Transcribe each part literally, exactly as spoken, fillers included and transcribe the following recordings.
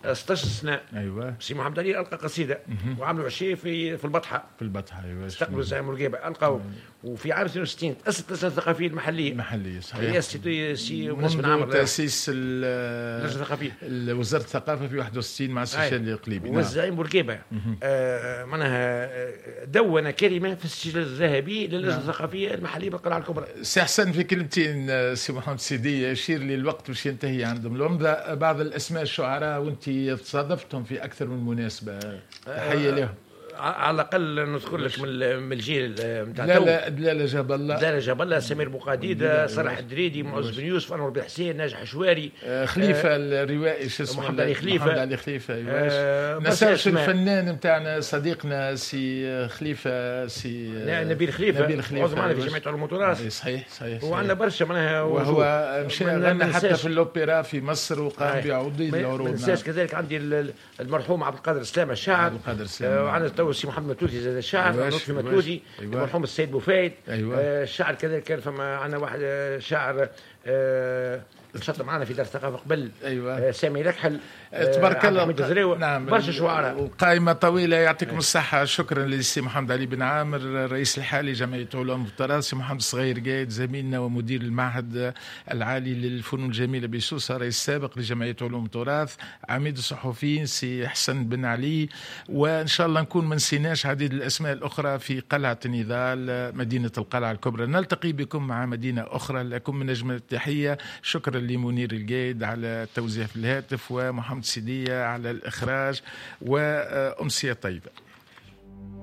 ستة عشر سنة. ايوه. سي محمد علي القى قصيده وعملوا عشيه في في البطحه. في البطحه ايوه. استقبلوا زعيم بورقيبه القاو. وفي عام اثنين وستين تأسست اللجنه الثقافيه المحليه. المحليه صحيح. هي سي سي مناس بن منذ عامر تاسيس اللجنه الثقافيه وزاره الثقافه في واحد وستين مع السي شادي القليبي. والزعيم بورقيبه آه معناها دون كلمه في السجل الذهبي للجنه الثقافيه المحليه بالقلعه الكبرى. سي حسن في كلمتين سي محمد سيدي يشير لي الوقت باش ينتهي عندهم لهم بعض الاسماء الشعراء وانت تصادفتهم في اكثر من مناسبه تحيه لهم. على الاقل نذكر لك من الجيل نتاع لا لا دلاله جاب الله دلاله جاب الله سمير بوقاديده صلاح الدريدي معز بن يوسف انور بن حسين ناجح حشواري خليفه آه الروائي شو اسمه محمد علي خليفه محمد علي خليفه آه نساوش الفنان نتاعنا صديقنا سي خليفه سي نبيل خليفه نبيل خليفه عضو معنا في جمعيه علوم التراث. صحيح صحيح وعندنا برشا معناها وهو مشى غنى حتى في الاوبرا في مصر وقام بعضيد العروض. ما ننساش كذلك عندي المرحوم عبد القادر السلامه الشاعر. عبد القادر السلامه وعندنا تو سي محمد متوتي زاد الشاعر لطفي متوتي. المرحوم السيد بوفايد. أيوة. آه الشاعر كذلك كان فما عندنا واحد شاعر آه نشط معنا في دار الثقافه قبل. أيوة. آه سامي لكحل. تبارك الله. نعم برشا شعراء وقائمة طويلة يعطيكم الصحة. شكرا للسي محمد علي بن عامر الرئيس الحالي جمعية علوم التراث، سي محمد الصغير قايد زميلنا ومدير المعهد العالي للفنون الجميلة بسوسة، رئيس سابق لجمعية علوم التراث، عميد الصحفيين سي حسن بن علي، وإن شاء الله نكون ما نسيناش عديد الأسماء الأخرى في قلعة النضال مدينة القلعة الكبرى. نلتقي بكم مع مدينة أخرى. لكم من أجمل التحية. شكرا لمنير القايد على التوزيع في الهاتف ومحمد سيدية على الإخراج، وأمسية طيبة.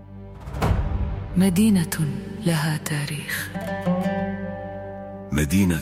مدينة لها تاريخ. مدينة